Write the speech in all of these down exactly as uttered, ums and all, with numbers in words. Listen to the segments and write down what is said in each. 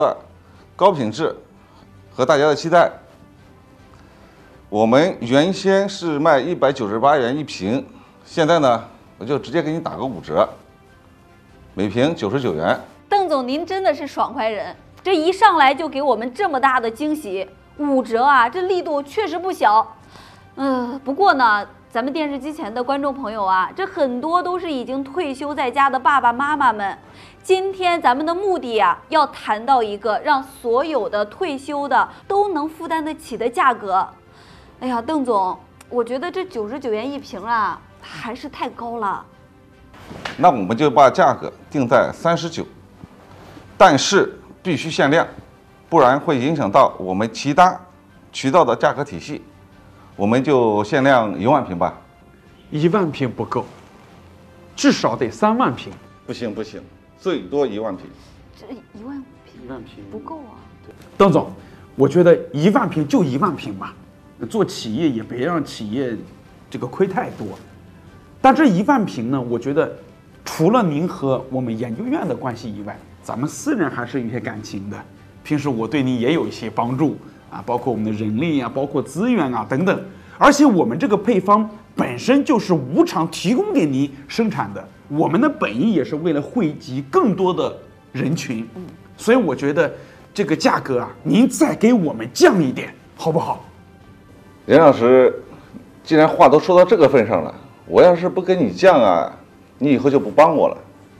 高品质和大家的期待。我们原先是卖一百九十八元一瓶，现在呢，我就直接给你打个五折，每瓶九十九元。 邓总，您真的是爽快人，这一上来就给我们这么大的惊喜，五折啊，这力度确实不小。嗯、呃，不过呢，咱们电视机前的观众朋友啊，这很多都是已经退休在家的爸爸妈妈们。今天咱们的目的呀、啊，要谈到一个让所有的退休的都能负担得起的价格。哎呀，邓总，我觉得这九十九元一瓶啊，还是太高了。 那我们就把价格定在三十九，但是必须限量，不然会影响到我们其他渠道的价格体系。我们就限量一万瓶吧。 一万瓶不够，至少得三万瓶。 不行不行。最多一万瓶， 这一万瓶， 一万瓶不够啊！ 邓总，我觉得一万瓶就一万瓶吧，做企业也别让企业这个亏太多。但这一万瓶呢，我觉得除了您和我们研究院的关系以外，咱们私人还是有些感情的。平时我对您也有一些帮助啊，包括我们的人力啊，包括资源啊等等。而且我们这个配方本身就是无偿提供给您生产的。我们的本意也是为了惠及更多的人群，所以我觉得这个价格啊，您再给我们降一点，好不好？ 任老师，既然话都说到这个份上了，我要是不给你降啊，你以后就不帮我了。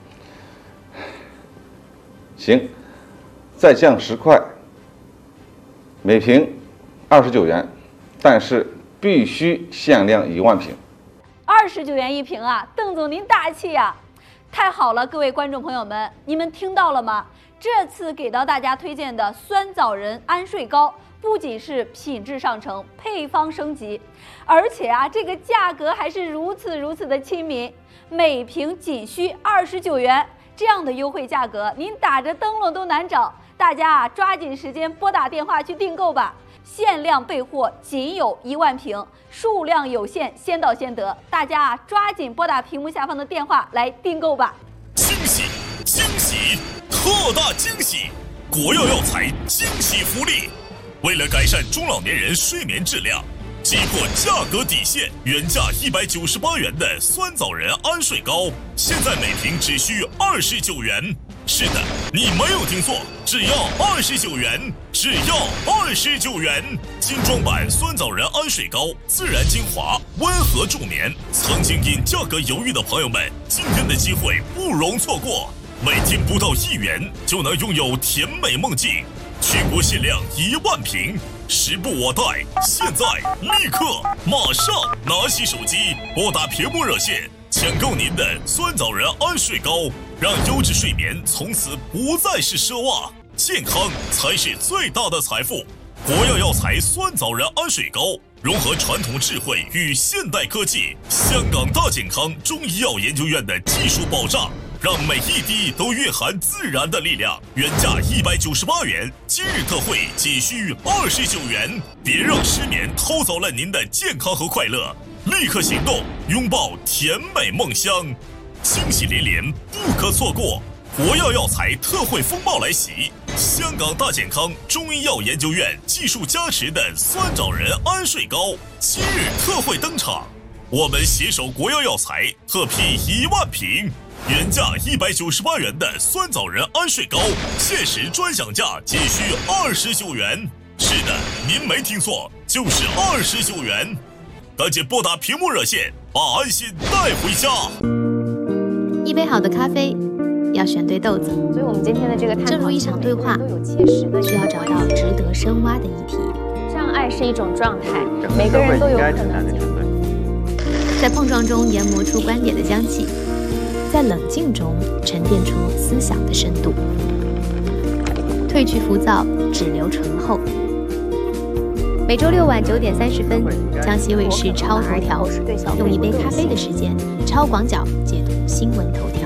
行，再降十块，每瓶二十九元，但是必须限量一万瓶。 二十九元一瓶啊，邓总您大气呀、啊！太好了，各位观众朋友们，你们听到了吗？这次给到大家推荐的酸枣仁安睡膏，不仅是品质上乘，配方升级，而且啊，这个价格还是如此如此的亲民，每瓶仅需二十九元，这样的优惠价格，您打着灯笼都难找。大家啊，抓紧时间拨打电话去订购吧。限量备货，仅有一万瓶，数量有限，先到先得。大家啊，抓紧拨打屏幕下方的电话来订购吧！ 惊喜，惊喜，特大惊喜！国药药材惊喜福利，为了改善中老年人睡眠质量，击破价格底线，原价一百九十八元的酸枣仁安睡膏，现在每瓶只需二十九元。是的，你没有听错，只要二十九元，只要二十九元。精装版酸枣仁安睡膏，自然精华，温和助眠。曾经因价格犹豫的朋友们，今天的机会不容错过。每天不到一元就能拥有甜美梦境，全国限量一万瓶，时不我待。现在立刻马上拿起手机，拨打屏幕热线，抢购您的酸枣仁安睡膏。让优质睡眠从此不再是奢望，健康才是最大的财富。国药药材酸枣仁安睡膏，融合传统智慧与现代科技，香港大健康中医药研究院的技术保障，让每一滴都蕴含自然的力量。原价一百九十八元，今日特惠仅需二十九元，别让失眠偷走了您的健康和快乐。立刻行动，拥抱甜美梦乡。惊喜连连，不可错过！国药药材特惠风暴来袭，香港大健康中医药研究院技术加持的酸枣仁安睡膏今日特惠登场，我们携手国药药材特批一万瓶，原价一百九十八元的酸枣仁安睡膏，限时专享价仅需二十九元。是的，您没听错，就是二十九元！赶紧拨打屏幕热线，把安心带回家。 一杯好的咖啡要选对豆子， 所以我们今天的这个探讨， 正如一场对话， 都有切实的需要找到值得深挖的议题。 障碍是一种状态，每个人都有可能在碰撞中研磨出观点的香气，在冷静中沉淀出思想的深度。褪去浮躁，只留醇厚。每周六晚九点三十分，江西卫视超头条，用一杯咖啡的时间，超广角解读新闻头条。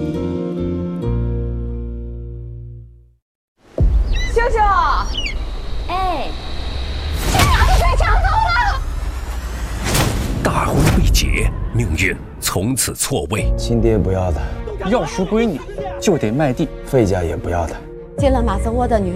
秀秀，哎，这俩都被抢走了！ 大婚未结，命运从此错位。 亲爹不要的， 要赎闺女就得卖地， 费家也不要的。 进了马瑟窝的女